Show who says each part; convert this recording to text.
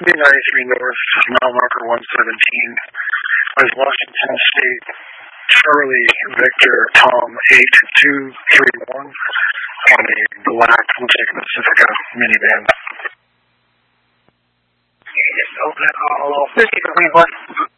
Speaker 1: B93 North, mile marker 117. Was Washington State Charlie Victor Tom 8231 on a black Lexus Pacifica minivan.
Speaker 2: Yes, open it all off. 50 for 21.